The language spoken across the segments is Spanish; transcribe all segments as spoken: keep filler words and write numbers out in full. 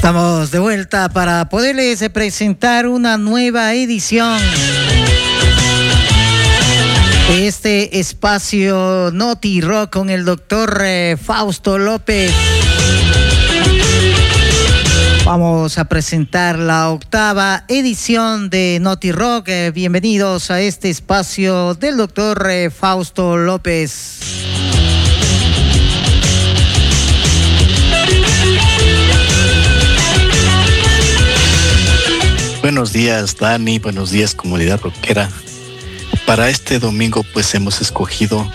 Estamos de vuelta para poderles presentar una nueva edición de este espacio Noti Rock con el doctor eh, Fausto López. Vamos a presentar la octava edición de Noti Rock. Eh, bienvenidos a este espacio del doctor eh, Fausto López. Buenos días, Dani. Buenos días, comunidad rockera. Para este domingo, pues hemos escogido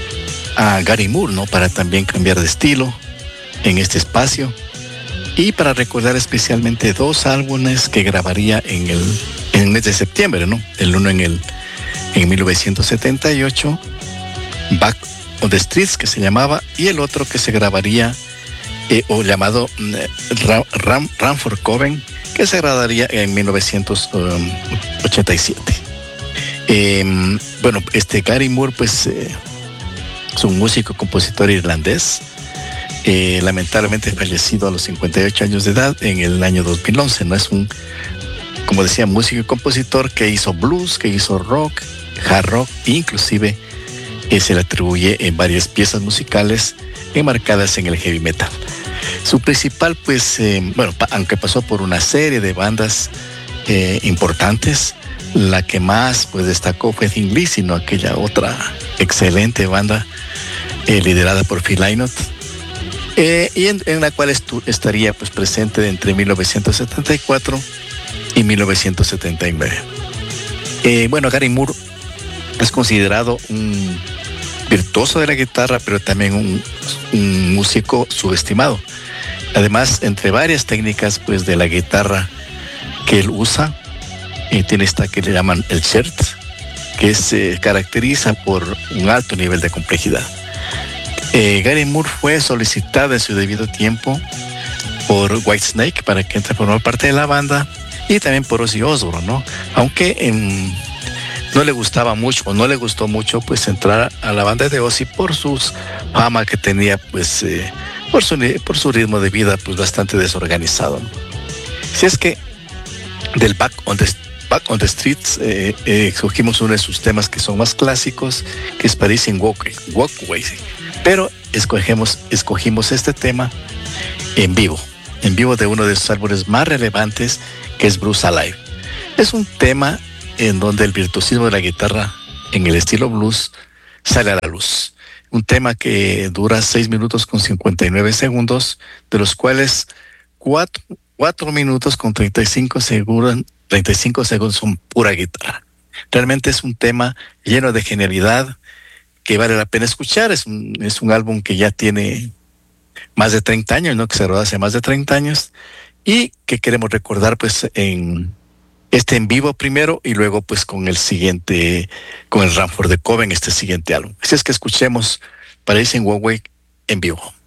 a Gary Moore, ¿no? Para también cambiar de estilo en este espacio. Y para recordar especialmente dos álbumes que grabaría en el, en el mes de septiembre, ¿no? El uno en el en mil novecientos setenta y ocho, Back on the Streets, que se llamaba, y el otro que se grabaría, eh, o llamado eh, Ram, Ram, Run for Coven, que se grabaría en mil novecientos ochenta y siete. Eh, bueno, este Gary Moore, pues, eh, es un músico, compositor irlandés, eh, lamentablemente fallecido a los cincuenta y ocho años de edad en el año dos mil once. No es un, como decía, músico y compositor que hizo blues, que hizo rock, hard rock, e inclusive eh, se le atribuye en varias piezas musicales enmarcadas en el heavy metal. Su principal, pues, eh, bueno, pa- aunque pasó por una serie de bandas eh, importantes, la que más pues destacó fue Thin Lizzy, ¿no? Aquella otra excelente banda eh, liderada por Phil Lynott, eh, y en, en la cual estu- estaría pues presente entre mil novecientos setenta y cuatro y mil novecientos setenta y nueve. Eh, bueno, Gary Moore es considerado un virtuoso de la guitarra, pero también un, un músico subestimado. Además, entre varias técnicas pues de la guitarra que él usa, eh, tiene esta que le llaman el chert, que se caracteriza por un alto nivel de complejidad. Eh, Gary Moore fue solicitado en su debido tiempo por Whitesnake para que entre a formar parte de la banda, y también por Ozzy Osbourne, ¿no? Aunque en no le gustaba mucho, o no le gustó mucho, pues entrar a la banda de Ozzy por sus fama que tenía, pues, eh, por su, por su ritmo de vida, pues, bastante desorganizado, ¿no? Si es que del Back on the, Back on the Streets, eh, eh, escogimos uno de sus temas que son más clásicos, que es Parisian Walkway, Walkway, pero escogemos, escogimos este tema en vivo, en vivo de uno de sus álbumes más relevantes, que es Bruce Alive. Es un tema en donde el virtuosismo de la guitarra en el estilo blues sale a la luz. Un tema que dura seis minutos con cincuenta y nueve segundos, de los cuales cuatro, cuatro minutos con treinta y cinco segundos, treinta y cinco segundos son pura guitarra. Realmente es un tema lleno de genialidad que vale la pena escuchar. Es un, es un álbum que ya tiene más de treinta años, ¿no? Que se rodó hace más de treinta años, y que queremos recordar pues en este en vivo primero, y luego pues con el siguiente, con el Run for the Coven, este siguiente álbum. Así es que escuchemos Parisian Walkway en vivo.